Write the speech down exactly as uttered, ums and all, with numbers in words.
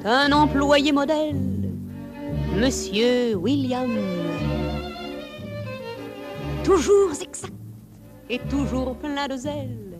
un employé modèle, Monsieur William. Toujours exact et toujours plein de zèle,